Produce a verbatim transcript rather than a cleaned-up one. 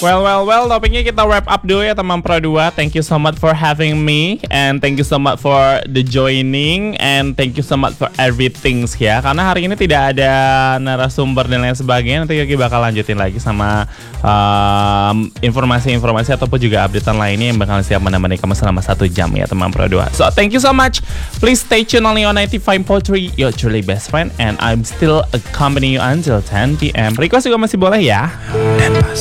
Well, well, well, topiknya kita wrap up dulu ya teman Pro dua. Thank you so much for having me, and thank you so much for the joining, and thank you so much for everything ya. Karena hari ini tidak ada narasumber dan lain sebagainya, nanti Yogi bakal lanjutin lagi sama um, informasi-informasi ataupun juga updatean lainnya yang bakal siap menemani kamu selama satu jam ya teman Pro dua. So thank you so much. Please stay tuned only on ninety-five point three, your truly best friend, and I'm still accompany you until ten p.m. Request juga masih boleh ya. Dan pas.